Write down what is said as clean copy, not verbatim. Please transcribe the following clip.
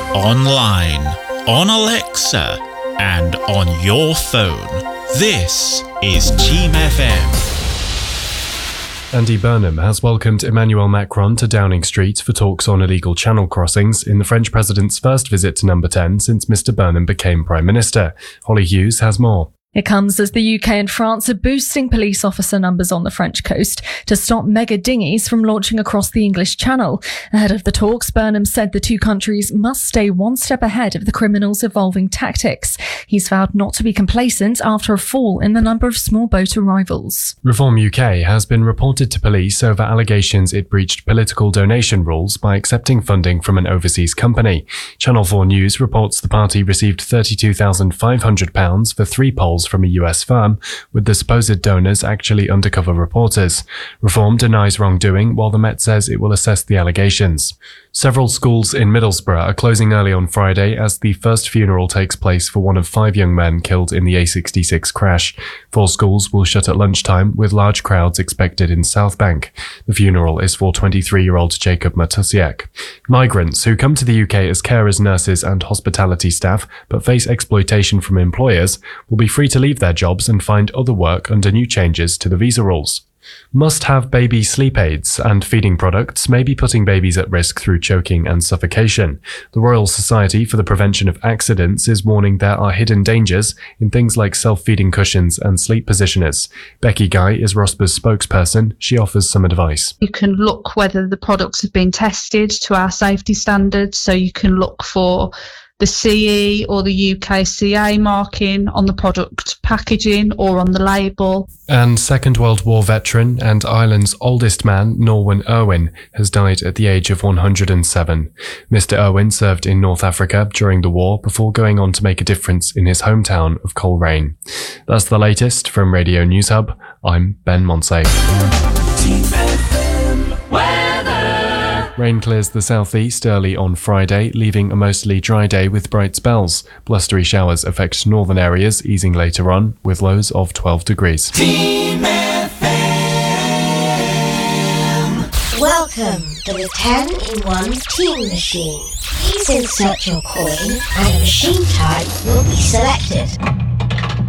online, on Alexa, and on your phone. This is Team FM. Andy Burnham has welcomed Emmanuel Macron to Downing Street for talks on illegal channel crossings in the French president's first visit to Number 10 since Mr Burnham became Prime Minister. Holly Hughes has more. It comes as the UK and France are boosting police officer numbers on the French coast to stop mega dinghies from launching across the English Channel. Ahead of the talks, Burnham said the two countries must stay one step ahead of the criminals' evolving tactics. He's vowed not to be complacent after a fall in the number of small boat arrivals. Reform UK has been reported to police over allegations it breached political donation rules by accepting funding from an overseas company. Channel 4 News reports the party received £32,500 for 3 polls from a US firm, with the supposed donors actually undercover reporters. Reform denies wrongdoing, while the Met says it will assess the allegations. Several schools in Middlesbrough are closing early on Friday as the first funeral takes place for one of 5 young men killed in the A66 crash. 4 schools will shut at lunchtime, with large crowds expected in South Bank. The funeral is for 23-year-old Jacob Matusiak. Migrants who come to the UK as carers, nurses and hospitality staff but face exploitation from employers will be free to leave their jobs and find other work under new changes to the visa rules. Must-have baby sleep aids and feeding products may be putting babies at risk through choking and suffocation. The Royal Society for the Prevention of Accidents is warning there are hidden dangers in things like self-feeding cushions and sleep positioners. Becky Guy is ROSPA's spokesperson. She offers some advice. You can look whether the products have been tested to our safety standards, so you can look for the CE or the UKCA marking on the product packaging or on the label. And Second World War veteran and Ireland's oldest man, Norwin Irwin, has died at the age of 107. Mr. Irwin served in North Africa during the war before going on to make a difference in his hometown of Coleraine. That's the latest from Radio News Hub. I'm Ben Monsey. Rain clears the southeast early on Friday, leaving a mostly dry day with bright spells. Blustery showers affect northern areas, easing later on, with lows of 12 degrees. Team FM. Welcome to the 10-in-1 Team Machine. Please insert your coin and a machine type will be selected.